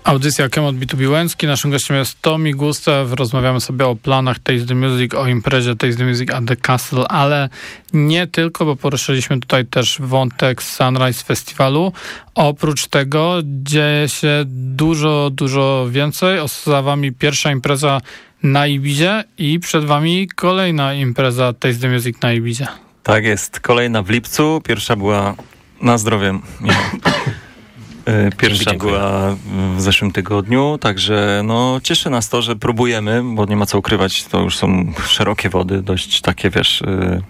Audycja Kemot B2B Łęcki. Naszym gościem jest Tomi Gustaw. Rozmawiamy sobie o planach Taste the Music, o imprezie Taste the Music at the Castle, ale nie tylko, bo poruszyliśmy tutaj też wątek Sunrise Festiwalu. Oprócz tego dzieje się dużo więcej. Za wami pierwsza impreza na Ibizie i przed wami kolejna impreza Taste the Music na Ibizie. Tak jest. Kolejna w lipcu. Pierwsza była na zdrowie. Pierwsza była w zeszłym tygodniu, także no cieszy nas to, że próbujemy, bo nie ma co ukrywać, to już są szerokie wody, dość takie, wiesz,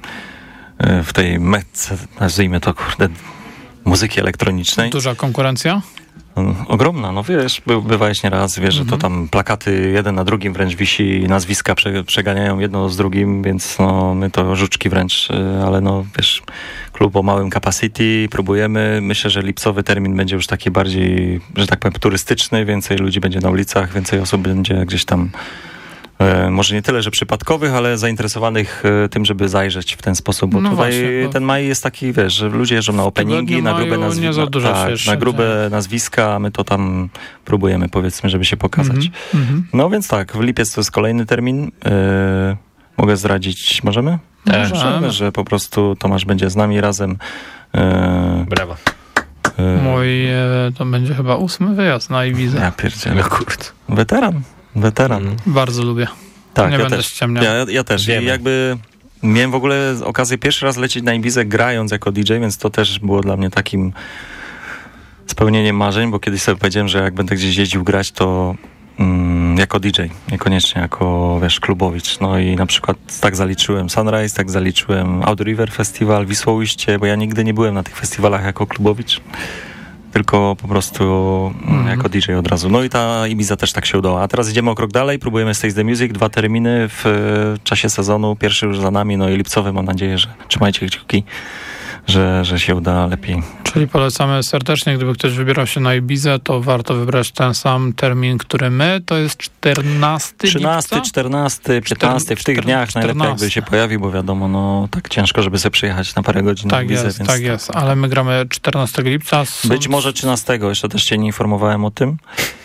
w tej metce, nazwijmy to, muzyki elektronicznej. Duża konkurencja? Ogromna, no wiesz, bywałeś nieraz, wiesz, że to tam plakaty jeden na drugim wręcz wisi, nazwiska przeganiają jedno z drugim, więc no my to żuczki wręcz, ale no wiesz, klub o małym capacity, próbujemy, myślę, że lipcowy termin będzie już taki bardziej, że tak powiem, turystyczny, więcej ludzi będzie na ulicach, więcej osób będzie gdzieś tam, może nie tyle, że przypadkowych, ale zainteresowanych tym, żeby zajrzeć w ten sposób, bo no tutaj właśnie, ten maj jest taki, wiesz, że ludzie jeżdżą na openingi, na grube nazwiska, na grube nazwiska, a my to tam próbujemy, powiedzmy, żeby się pokazać. No więc tak, w lipiec to jest kolejny termin. Mogę zdradzić, możemy? Możemy, że po prostu Tomasz będzie z nami razem. Brawo. Mój to będzie chyba 8. wyjazd na Ibizę. Ja pierdzielę, kurde. Weteran. Bardzo lubię. Tak, nie będę ściemniał. Ja też. I jakby miałem w ogóle okazję pierwszy raz lecieć na Ibizę grając jako DJ, więc to też było dla mnie takim spełnieniem marzeń, bo kiedyś sobie powiedziałem, że jak będę gdzieś jeździł grać, to jako DJ, niekoniecznie jako, wiesz, klubowicz. No i na przykład tak zaliczyłem Sunrise, tak zaliczyłem Out River Festival, Wisłoujście, bo ja nigdy nie byłem na tych festiwalach jako klubowicz, tylko po prostu jako DJ od razu. No i ta Ibiza też tak się udała. A teraz idziemy o krok dalej, próbujemy Taste the Music, 2 terminy w czasie sezonu, pierwszy już za nami, no i lipcowy, mam nadzieję, że trzymajcie kciuki, że się uda lepiej. Czyli polecamy serdecznie, gdyby ktoś wybierał się na Ibizę, to warto wybrać ten sam termin, który my, to jest 14 13, lipca? 14, 15, w tych dniach 14. Najlepiej jakby się pojawił, bo wiadomo, no tak ciężko, żeby sobie przyjechać na parę godzin na Ibizę. Więc tak jest, ale my gramy 14 lipca. Być może 13, jeszcze też cię nie informowałem o tym.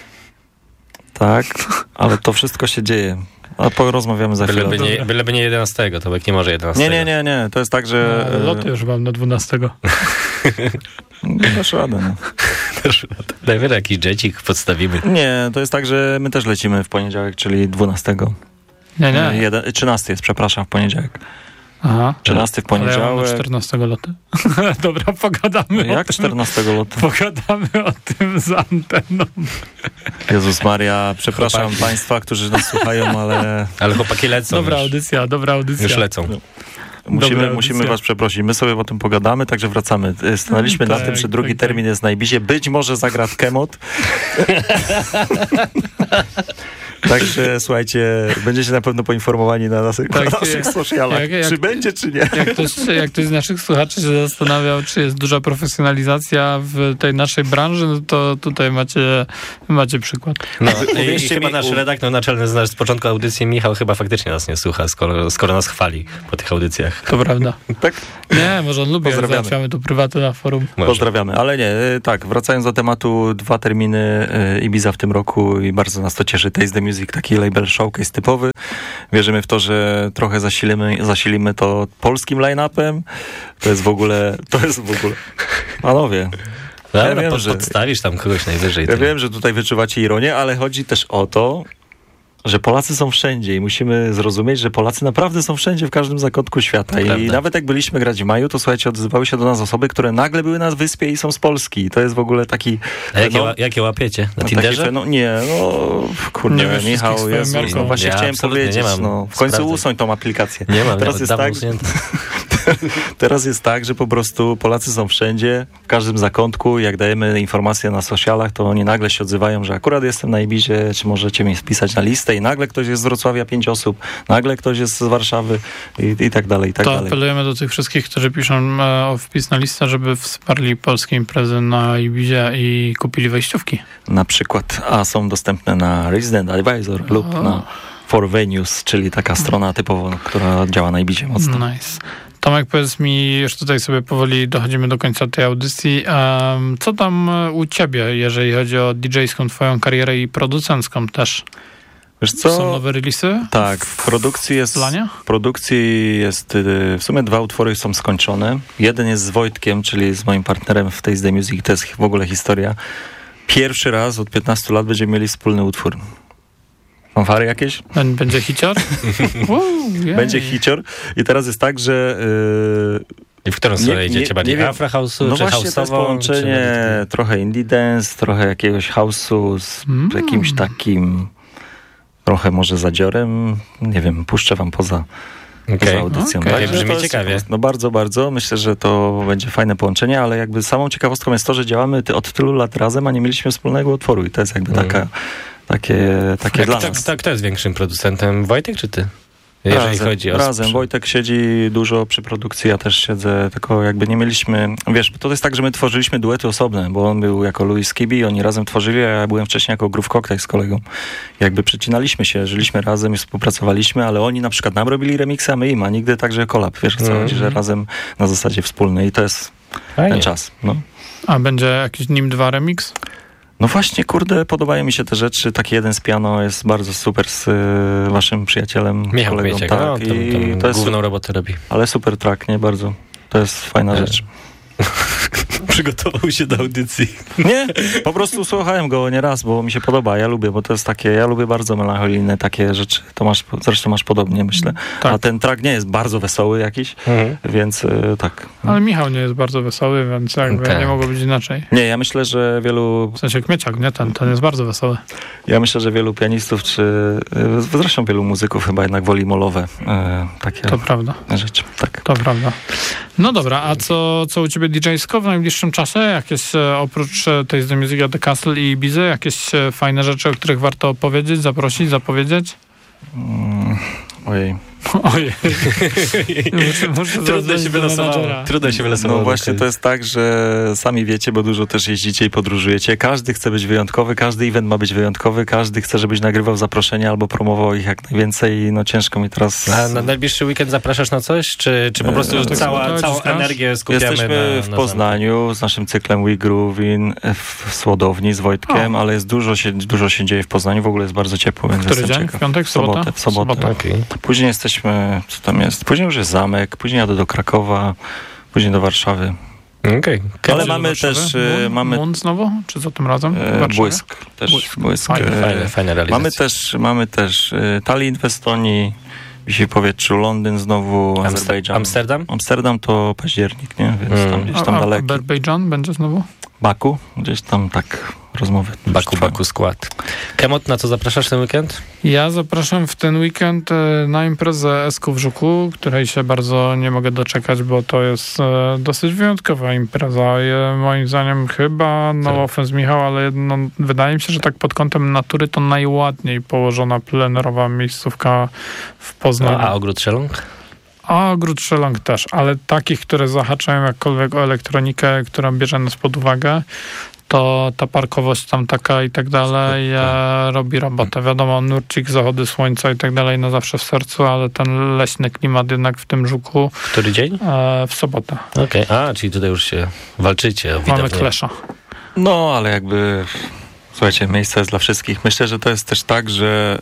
Tak, ale to wszystko się dzieje. A porozmawiamy za chwilę. Byleby nie 11, to nie może 11. Nie. To jest tak, że... Loty już mam na 12. Dasz radę, no. Najwyżej jakiś jetzik podstawimy. Nie, to jest tak, że my też lecimy w poniedziałek, czyli 12. Nie. 13 jest, przepraszam, w poniedziałek. Aha. 13 w poniedziałek. Ale ja mam na 14 loty. Dobra, pogadamy jak 14 loty? Pogadamy o tym z anteną. Jezus Maria, przepraszam Państwa, którzy nas słuchają, ale... Ale chłopaki lecą. Dobra audycja. Już lecą. Musimy was przeprosić. My sobie o tym pogadamy, także wracamy. Stanęliśmy na tym, że drugi termin jest na Ibizie. Być może zagra w Kemot. Także słuchajcie, będziecie na pewno poinformowani na naszych socialach, czy będzie, czy nie. Jak ktoś z naszych słuchaczy się zastanawiał, czy jest duża profesjonalizacja w tej naszej branży, no to tutaj macie przykład. No, i chyba nasz redaktor naczelny z początku audycji, Michał, chyba faktycznie nas nie słucha, skoro nas chwali po tych audycjach. To prawda. Tak? Nie, może on lubi, jak załatwiamy tu prywaty na forum. Może. Pozdrawiamy, ale nie, tak, wracając do tematu, 2 terminy Ibiza w tym roku i bardzo nas to cieszy. Taste the Music, taki label showcase typowy. Wierzymy w to, że trochę zasilimy to polskim line-upem. To jest w ogóle... Panowie... Ja wiem, podstawisz tam kogoś najwyżej. Ja wiem, że tutaj wyczuwacie ironię, ale chodzi też o to, że Polacy są wszędzie i musimy zrozumieć, że Polacy naprawdę są wszędzie, w każdym zakątku świata. I nawet jak byliśmy grać w maju, to słuchajcie, odzywały się do nas osoby, które nagle były na wyspie i są z Polski. To jest w ogóle taki... A jakie łapiecie? Na Tinderze? Kurde, Michał, Jezu, no właśnie chciałem powiedzieć, w końcu usuń tą aplikację. Nie mam, teraz jest tak, teraz jest tak, że po prostu Polacy są wszędzie, w każdym zakątku. Jak dajemy informacje na socialach, to oni nagle się odzywają, że akurat jestem na Ibizie, czy możecie mi wpisać na listę i nagle ktoś jest z Wrocławia, 5 osób, nagle ktoś jest z Warszawy i tak dalej, i tak dalej. Apelujemy do tych wszystkich, którzy piszą o wpis na listę, żeby wsparli polskie imprezy na Ibizie i kupili wejściówki. Na przykład, a są dostępne na Resident Advisor lub na For Venues, czyli taka strona typowo, która działa na Ibizie mocno. Nice. Tomek, powiedz mi, już tutaj sobie powoli dochodzimy do końca tej audycji. Co tam u ciebie, jeżeli chodzi o DJ-ską twoją karierę i producencką też? Wiesz co? Są nowe releasy? Tak, w produkcji jest w sumie 2 utwory są skończone. Jeden jest z Wojtkiem, czyli z moim partnerem w Taste the Music, to jest w ogóle historia. Pierwszy raz od 15 lat będziemy mieli wspólny utwór. Fanfary jakieś? Będzie hicior? Będzie hicior i teraz jest tak, że... I w którą stronę idziecie? Bardziej Afro House'u, no czy właśnie house'ową? To jest połączenie trochę indie dance, trochę jakiegoś house'u z jakimś takim trochę może zadziorem. Nie wiem, puszczę wam poza audycją. Okay. Brzmi ciekawie. No bardzo, bardzo. Myślę, że to będzie fajne połączenie, ale jakby samą ciekawostką jest to, że działamy od tylu lat razem, a nie mieliśmy wspólnego utworu i to jest jakby takie dla nas. Kto jest większym producentem? Wojtek czy ty? Jeżeli chodzi o razem. Wojtek siedzi dużo przy produkcji, ja też siedzę, tylko jakby nie mieliśmy... Wiesz, to jest tak, że my tworzyliśmy duety osobne, bo on był jako Louis Kibi, oni razem tworzyli, a ja byłem wcześniej jako Groove Cocktail z kolegą. Jakby przecinaliśmy się, żyliśmy razem i współpracowaliśmy, ale oni na przykład nam robili remiksy, a my im, a nigdy także kolab. Wiesz, o co chodzi, że razem na zasadzie wspólnej i to jest ten czas. No. A będzie jakiś NIM 2 remix? No właśnie, kurde, podobają mi się te rzeczy. Taki jeden z piano jest bardzo super z waszym przyjacielem, Michał kolegą. Kmieciak, tak, i to jest główną robotę robi. Ale super track, nie? Bardzo. To jest fajna rzecz. Przygotował się do audycji. Nie, po prostu słuchałem go nieraz, bo mi się podoba. Ja lubię, bo to jest takie, ja lubię bardzo melancholijne takie rzeczy. To zresztą masz podobnie, myślę. Tak. A ten track nie jest bardzo wesoły jakiś, więc tak. Ale Michał nie jest bardzo wesoły, więc jakby nie mogło być inaczej. Nie, ja myślę, że wielu... W sensie Kmieciak, nie? Ten jest bardzo wesoły. Ja myślę, że wielu pianistów, zresztą wielu muzyków chyba jednak woli molowe takie to prawda. rzeczy. Tak. To prawda. No dobra, a co u ciebie DJ-sko w najbliższym czasie? Jakieś oprócz Taste the Music at the Castle i Ibizy, jakieś fajne rzeczy, o których warto opowiedzieć, zaprosić, zapowiedzieć? Ojej. Muszę Trudno się wylosowało. No właśnie to jest tak, że sami wiecie, bo dużo też jeździcie i podróżujecie. Każdy chce być wyjątkowy, każdy event ma być wyjątkowy, każdy chce, żebyś nagrywał zaproszenia albo promował ich jak najwięcej. No ciężko mi teraz... A na najbliższy weekend zapraszasz na coś? Czy po prostu całą energię skupiamy Jesteśmy w Poznaniu z naszym cyklem We Groovin w Słodowni z Wojtkiem, ale jest dużo się dzieje w Poznaniu. W ogóle jest bardzo ciepło. Więc który dzień? W piątek? W sobotę? W sobotę. Okay. Później jesteśmy, co tam jest? Później już jest Zamek, później jadę do Krakowa, później do Warszawy. Okay. Ale mamy też... Moon znowu? Czy co tym razem? Błysk. Błysk. Fajne realizacje. Mamy też Tallinn w Estonii, wisi w powietrzu, Londyn znowu, Azerbejdżan. Amsterdam to październik, nie? Więc tam gdzieś tam daleko. Azerbejdżan będzie znowu? Baku, gdzieś tam tak rozmowy. Baku skład. Kemot, na co zapraszasz ten weekend? Ja zapraszam w ten weekend na imprezę Esku w Żuku, której się bardzo nie mogę doczekać, bo to jest dosyć wyjątkowa impreza. Moim zdaniem chyba, no offense Michał, ale wydaje mi się, że tak pod kątem natury to najładniej położona plenerowa miejscówka w Poznaniu. A Ogród Szelong? A Ogród Szelong też, ale takich, które zahaczają jakkolwiek o elektronikę, która bierze nas pod uwagę, to ta parkowość tam taka i tak dalej robi robotę. Wiadomo, nurcik, zachody słońca i tak dalej na zawsze w sercu, ale ten leśny klimat jednak w tym Żuku. Który dzień? W sobotę. Okej, czyli tutaj już się walczycie. Mamy klesza. No, ale jakby... Słuchajcie, miejsce jest dla wszystkich. Myślę, że to jest też tak, że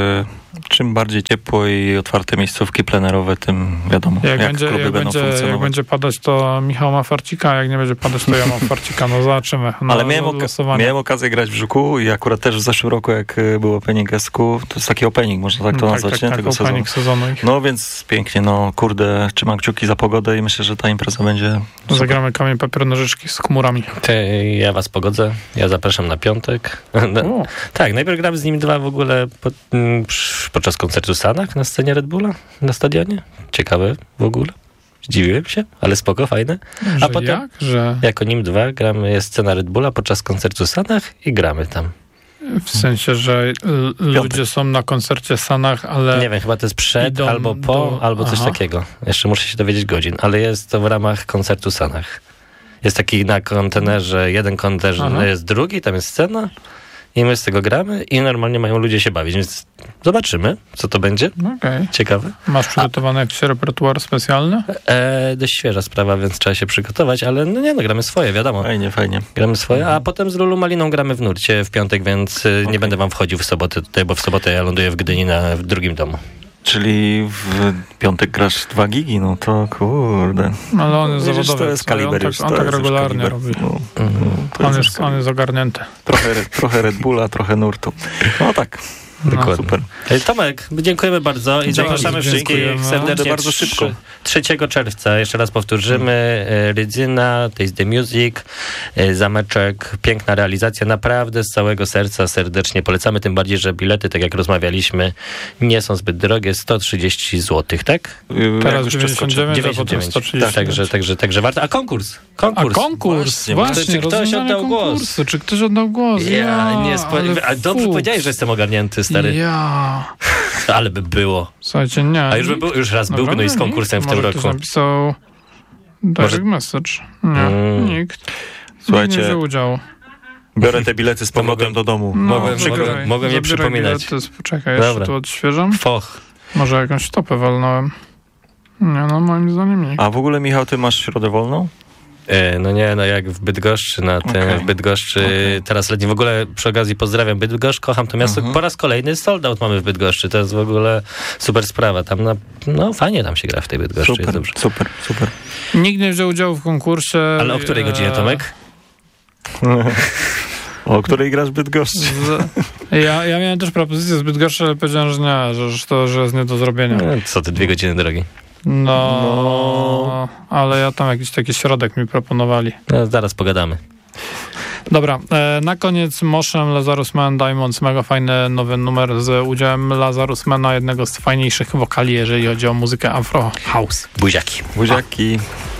czym bardziej ciepło i otwarte miejscówki plenerowe, tym wiadomo, jak kluby będą funkcjonować. Jak będzie padać, to Michał ma farcika, a jak nie będzie padać, to ja mam farcika. No zobaczymy. Ale miałem okazję grać w Żuku i akurat też w zeszłym roku, jak był opening Esku, to jest taki opening, można tak to nazwać, nie? Tego sezonu. No więc pięknie, no kurde, trzymam kciuki za pogodę i myślę, że ta impreza będzie super. Zagramy kamień, papier, nożyczki z chmurami. Ja was pogodzę, ja zapraszam na piątek. Tak, najpierw grałem z nim 2 w ogóle podczas koncertu Sanach na scenie Red Bulla, na stadionie. Ciekawe w ogóle. Zdziwiłem się, ale spoko, fajne. A potem jako nim 2 jest scena Red Bulla podczas koncertu Sanach i gramy tam. W sensie, że ludzie są na koncercie Sanach, ale... Nie wiem, chyba to jest przed, albo po, albo coś takiego. Jeszcze muszę się dowiedzieć godzin, ale jest to w ramach koncertu Sanach. Jest taki na kontenerze, jeden kontener jest drugi, tam jest scena i my z tego gramy i normalnie mają ludzie się bawić, więc zobaczymy, co to będzie. Okay. Ciekawe. Masz przygotowany jakiś repertuar specjalny? Dość świeża sprawa, więc trzeba się przygotować, ale gramy swoje, wiadomo. Fajnie. Gramy swoje, a potem z Lulu Maliną gramy w nurcie w piątek, więc nie będę wam wchodził w sobotę tutaj, bo w sobotę ja ląduję w Gdyni w drugim domu. Czyli w piątek grasz 2 gigi, no to kurde. Ale on jest zawodowy. To jest kaliber. On tak regularnie robi. On jest ogarnięty. Trochę Red Bulla, trochę nurtu. No tak. Dokładnie. Super. Tomek, dziękujemy bardzo i zapraszamy wszystkich serdecznie bardzo szybko. 3 czerwca, jeszcze raz powtórzymy, Rydzyna, Taste the Music, zameczek, piękna realizacja, naprawdę z całego serca serdecznie polecamy, tym bardziej, że bilety, tak jak rozmawialiśmy, nie są zbyt drogie, 130 zł, tak? Teraz 99, a potem 130. Także warto. A konkurs? Właśnie, czy ktoś oddał głos? Czy ktoś oddał głos? A dobrze powiedziałeś, że jestem ogarnięty, stary. Ale by było. Słuchajcie, nie. A już raz był Gnój z konkursem w tym roku. Ktoś napisał direct message. Nie, nikt. Słuchajcie, nie wziął udziału. Biorę te bilety z powrotem do domu. Mogłem je przypominać. Poczekaj, jeszcze tu odświeżam. Może jakąś stopę walnąłem. Nie, moim zdaniem nie. A w ogóle, Michał, ty masz środę wolną? Jak w Bydgoszczy, w Bydgoszczy teraz letni. W ogóle przy okazji pozdrawiam Bydgoszcz, kocham to miasto. Po raz kolejny sold out mamy w Bydgoszczy. To jest w ogóle super sprawa. Tam fajnie tam się gra w tej Bydgoszczy. Jest dobrze. Super. Nikt nie wziął udziału w konkursie. Ale o której godzinie, Tomek? O której grasz w Bydgoszczy? Ja miałem też propozycję z Bydgoszczy, ale powiedziałem, że nie, że jest nie do zrobienia. Co ty, 2 godziny drogi? Ale ja tam jakiś taki środek mi proponowali. Zaraz pogadamy. Dobra, na koniec Moszem, Lazarus Man, Diamonds, mega fajny nowy numer z udziałem Lazarus Mana, jednego z fajniejszych wokali, jeżeli chodzi o muzykę Afro House. Buziaki.